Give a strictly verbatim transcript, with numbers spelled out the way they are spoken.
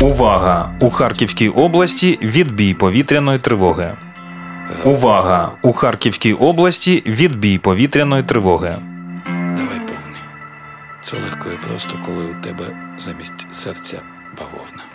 Увага! У Харківській області відбій повітряної тривоги. Увага! У Харківській області відбій повітряної тривоги. Давай повний. Це легко і просто, коли у тебе замість серця бавовна.